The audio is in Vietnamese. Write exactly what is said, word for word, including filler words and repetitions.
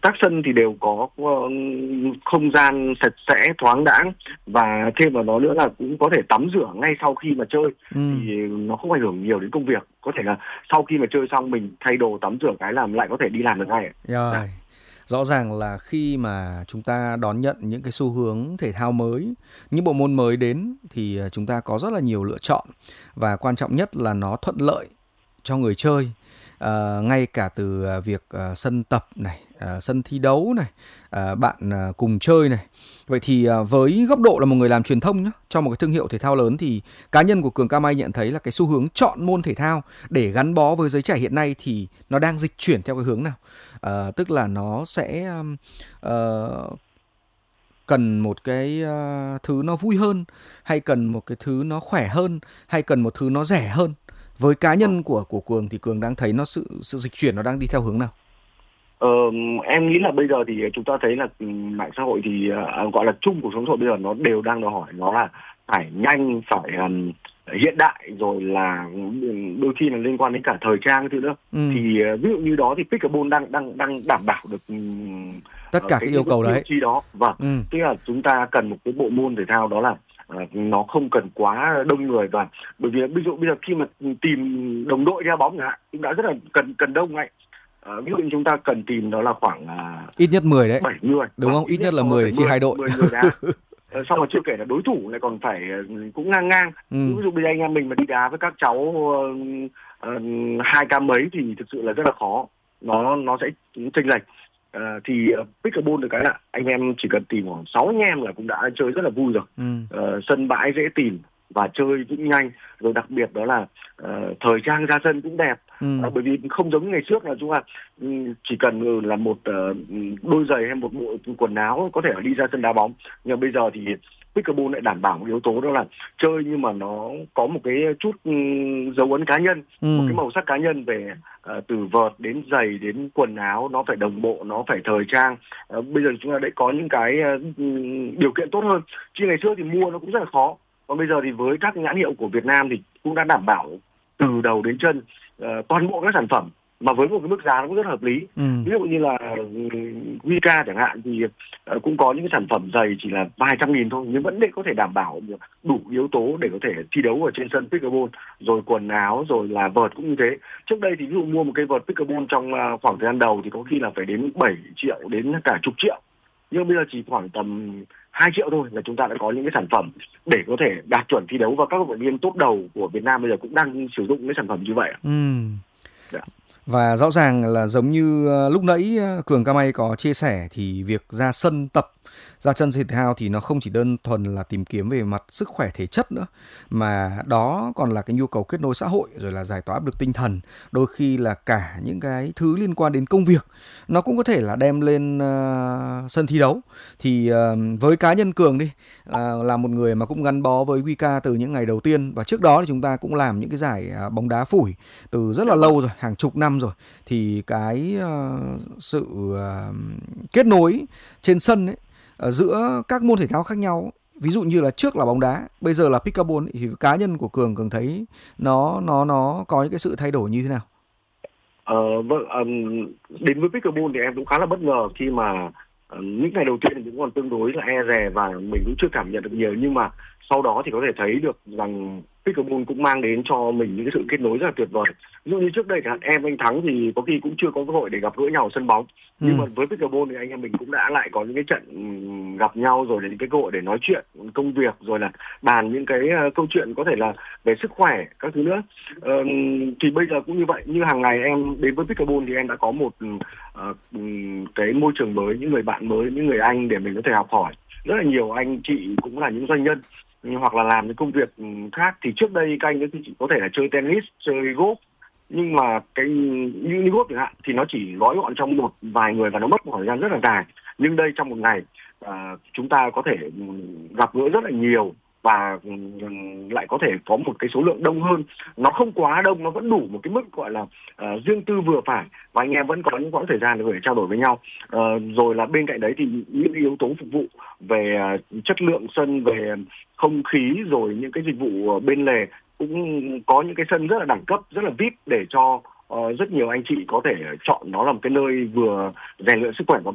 các sân thì đều có uh, không gian sạch sẽ thoáng đãng, và thêm vào đó nữa là cũng có thể tắm rửa ngay sau khi mà chơi. Ừ. Thì nó không ảnh hưởng nhiều đến công việc, có thể là sau khi mà chơi xong mình thay đồ tắm rửa cái làm lại có thể đi làm được ngay. Rồi. Dạ. Rõ ràng là khi mà chúng ta đón nhận những cái xu hướng thể thao mới, những bộ môn mới đến thì chúng ta có rất là nhiều lựa chọn, và quan trọng nhất là nó thuận lợi cho người chơi. À, ngay cả từ việc uh, sân tập này, uh, sân thi đấu này, uh, bạn uh, cùng chơi này. Vậy thì uh, với góc độ là một người làm truyền thông nhá, cho một cái thương hiệu thể thao lớn, thì cá nhân của Cường Cam Ai nhận thấy là cái xu hướng chọn môn thể thao để gắn bó với giới trẻ hiện nay thì nó đang dịch chuyển theo cái hướng nào? Uh, tức là nó sẽ uh, cần một cái uh, thứ nó vui hơn, hay cần một cái thứ nó khỏe hơn, hay cần một thứ nó rẻ hơn? Với cá nhân của của Cường thì Cường đang thấy nó sự sự dịch chuyển nó đang đi theo hướng nào? Ờ, em nghĩ là bây giờ thì chúng ta thấy là mạng xã hội thì uh, gọi là chung của sống xã hội bây giờ nó đều đang đòi hỏi nó là phải nhanh, phải um, hiện đại, rồi là đôi khi là liên quan đến cả thời trang thứ nữa. Ừ. Thì uh, ví dụ như đó thì pickleball đang đang đang đảm bảo được um, tất cả uh, các yêu cầu đấy. Chi đó. Vâng. Ừ. Tức là chúng ta cần một cái bộ môn thể thao đó là Uh, nó không cần quá đông người, và bởi vì ví dụ bây giờ khi mà tìm đồng đội đá bóng chẳng cũng đã rất là cần cần đông ấy. Uh, ví dụ như chúng ta cần tìm đó là khoảng uh, ít nhất mười đấy, bảy người, đúng không? Ít nhất là mười để chia hai đội. mười người đá. uh, xong rồi chưa kể là đối thủ lại còn phải uh, cũng ngang ngang. Ừ. Ví dụ bây giờ anh em mình mà đi đá với các cháu uh, uh, hai ca mấy thì thực sự là rất là khó, nó nó sẽ chênh lệch. Uh, thì uh, pickleball được cái là anh em chỉ cần tìm khoảng sáu anh em là cũng đã chơi rất là vui rồi. Ừ. Uh, sân bãi dễ tìm và chơi cũng nhanh, rồi đặc biệt đó là uh, thời trang ra sân cũng đẹp. Ừ. Uh, bởi vì không giống ngày trước là chúng ta um, chỉ cần là một uh, đôi giày hay một bộ quần áo có thể đi ra sân đá bóng, nhưng bây giờ thì pickleball lại đảm bảo một yếu tố đó là chơi nhưng mà nó có một cái chút um, dấu ấn cá nhân, ừ. một cái màu sắc cá nhân về uh, từ vợt đến giày đến quần áo, nó phải đồng bộ, nó phải thời trang. Uh, bây giờ chúng ta đã có những cái uh, điều kiện tốt hơn, chứ ngày trước thì mua nó cũng rất là khó. Còn bây giờ thì với các nhãn hiệu của Việt Nam thì cũng đã đảm bảo từ đầu đến chân uh, toàn bộ các sản phẩm, mà với một cái mức giá nó cũng rất hợp lý. Ừ. Ví dụ như là Wika chẳng hạn thì uh, cũng có những cái sản phẩm giày chỉ là vài trăm nghìn thôi, nhưng vẫn để có thể đảm bảo đủ yếu tố để có thể thi đấu ở trên sân pickleball. Rồi quần áo, rồi là vợt cũng như thế. Trước đây thì ví dụ mua một cây vợt pickleball trong uh, khoảng thời gian đầu thì có khi là phải đến bảy triệu đến cả chục triệu, nhưng bây giờ chỉ khoảng tầm hai triệu thôi là chúng ta đã có những cái sản phẩm để có thể đạt chuẩn thi đấu, và các vận động viên top đầu của Việt Nam bây giờ cũng đang sử dụng cái sản phẩm như vậy. Ừ. Dạ. Và rõ ràng là giống như lúc nãy Cường Cam Ai có chia sẻ thì việc ra sân tập, ra sân thể thao thì nó không chỉ đơn thuần là tìm kiếm về mặt sức khỏe thể chất nữa, mà đó còn là cái nhu cầu kết nối xã hội, rồi là giải tỏa áp lực tinh thần, đôi khi là cả những cái thứ liên quan đến công việc nó cũng có thể là đem lên uh, sân thi đấu. Thì uh, với cá nhân Cường đi, uh, là một người mà cũng gắn bó với Wika từ những ngày đầu tiên, và trước đó thì chúng ta cũng làm những cái giải uh, bóng đá phủi từ rất là lâu rồi, hàng chục năm rồi, thì cái uh, sự uh, kết nối trên sân ấy ở giữa các môn thể thao khác nhau, ví dụ như là trước là bóng đá, bây giờ là pickleball, thì cá nhân của Cường Cường thấy nó nó nó có những cái sự thay đổi như thế nào? Ờ, vâng, um, đến với pickleball thì em cũng khá là bất ngờ khi mà uh, những ngày đầu tiên thì cũng còn tương đối là e dè và mình cũng chưa cảm nhận được nhiều, nhưng mà sau đó thì có thể thấy được rằng pickleball cũng mang đến cho mình những cái sự kết nối rất là tuyệt vời. Ví dụ như trước đây thì em anh Thắng thì có khi cũng chưa có cơ hội để gặp gỡ nhau ở sân bóng, ừ. nhưng mà với pickleball thì anh em mình cũng đã lại có những cái trận gặp nhau, rồi là những cái cơ hội để nói chuyện công việc, rồi là bàn những cái uh, câu chuyện có thể là về sức khỏe các thứ nữa. Uh, thì bây giờ cũng như vậy, như hàng ngày em đến với pickleball thì em đã có một uh, cái môi trường mới, những người bạn mới, những người anh để mình có thể học hỏi. Rất là nhiều anh chị cũng là những doanh nhân hoặc là làm những công việc khác, thì trước đây các anh ấy thì chỉ có thể là chơi tennis, chơi golf, nhưng mà cái như, như golf chẳng hạn thì nó chỉ gói gọn trong một vài người và nó mất một thời gian rất là dài. Nhưng đây trong một ngày uh, chúng ta có thể gặp gỡ rất là nhiều và lại có thể có một cái số lượng đông hơn, nó không quá đông, nó vẫn đủ một cái mức gọi là uh, riêng tư vừa phải, và anh em vẫn có những quãng thời gian để trao đổi với nhau. Uh, rồi là bên cạnh đấy thì những yếu tố phục vụ về uh, chất lượng sân, về không khí, rồi những cái dịch vụ bên lề, cũng có những cái sân rất là đẳng cấp, rất là vê i pê để cho uh, rất nhiều anh chị có thể chọn nó làm cái nơi vừa rèn luyện sức khỏe của